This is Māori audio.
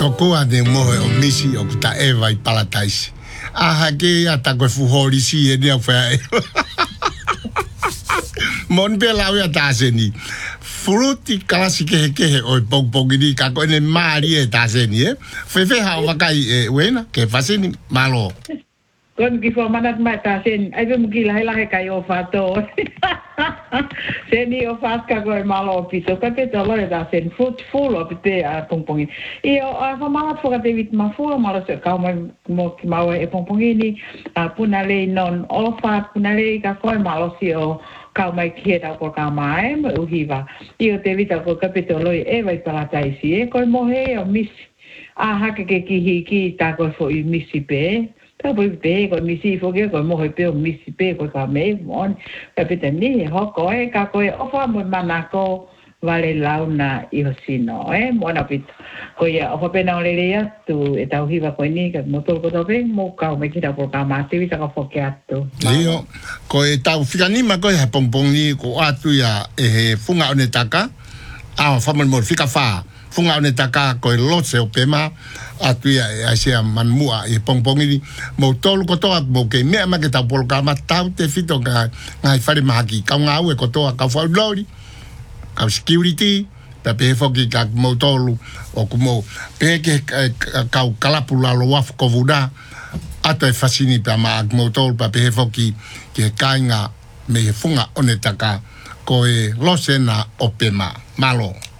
Kokoa de mohe o misi o kuta ewa I palataisi. Aha ke ata koe fuhori si e nea whea e. Mon pe lau ia tāseni. Fruti kalasi kehe o pongpongi ni ka koe ne maari e tāseni e. Whewhe hao wakai e wena ke whaseni malo. Koe mki wha manat mai tāseni. Aiwe mki lahe kai o whātō. Seni o whātka koe malo o piso. Ka te tolo e tāseni. Full o pite a pongpongi. I o whamalat whakatewit ma full malo se kau mai mo ki maua e pongpongi ni. Puna lei non o whaat. Puna lei ka koe malo si o kau mai ki he tau ko ka mai mo uhiwa. I o te vita ko kapito loi e vai palataisi e koe mohe o misi. A hake ke ki ki ta koe fo I misi pe. Ka poi pe koe misi fo ke koe mohe pe o misi pe koe ka mei mon. Kapito ni hoko e ka koe ofa mo manako vale launa I ho sino e mona pito. Koe ofa pena o lele atu e tau hiwa koe ni ka motol ko tope mo kau mai ki tau ko ka maa te vita ka fo ke atu. Leo, koe tau whikanima koe he pongpongi ko atu ia e he funga o ne taka. Awa whaman mo whika wha. Funga o ne taka koe lotse o pema. Atu ia e aisea manmua e pongpongi ni. Mo tolu kotoa mo ke mea ma ke tau polo kama tau te whito ka ngai whare mahaki. Kau ngā ue kotoa kau whau lori. Kau security. Pe he whoki ka mo tolu o kumo. Pe ke kau kalapu lalo wafu kovuna. Ato e fasini pa ma mo tolu pa pe he whoki ke kainga me he funga o ne taka ko e losena o pema malo.